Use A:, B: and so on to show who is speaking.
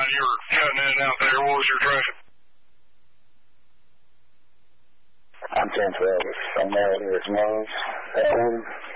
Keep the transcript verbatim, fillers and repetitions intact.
A: you were cutting in and out there. What was your traffic?
B: I'm ten twelve. It's from there. There's nose.